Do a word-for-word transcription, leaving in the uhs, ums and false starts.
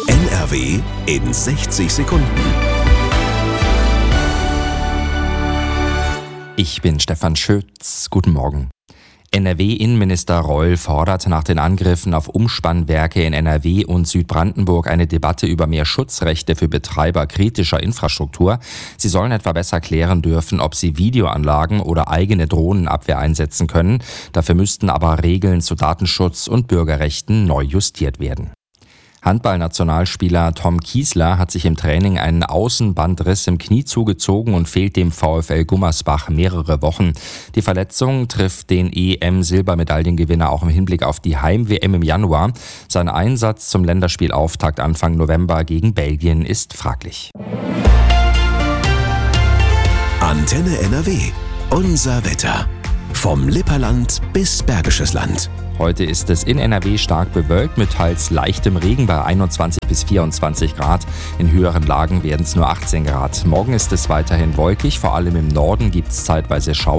N R W in sechzig Sekunden. Ich bin Stefan Schütz. Guten Morgen. N R W-Innenminister Reul fordert nach den Angriffen auf Umspannwerke in N R W und Südbrandenburg eine Debatte über mehr Schutzrechte für Betreiber kritischer Infrastruktur. Sie sollen etwa besser klären dürfen, ob sie Videoanlagen oder eigene Drohnenabwehr einsetzen können. Dafür müssten aber Regeln zu Datenschutz und Bürgerrechten neu justiert werden. Handballnationalspieler Tom Kiesler hat sich im Training einen Außenbandriss im Knie zugezogen und fehlt dem VfL Gummersbach mehrere Wochen. Die Verletzung trifft den E M-Silbermedaillengewinner auch im Hinblick auf die Heim-W M im Januar. Sein Einsatz zum Länderspielauftakt Anfang November gegen Belgien ist fraglich. Antenne N R W. Unser Wetter. Vom Lipperland bis Bergisches Land. Heute ist es in N R W stark bewölkt mit teils leichtem Regen bei einundzwanzig bis vierundzwanzig Grad. In höheren Lagen werden es nur achtzehn Grad. Morgen ist es weiterhin wolkig, vor allem im Norden gibt es zeitweise Schauer.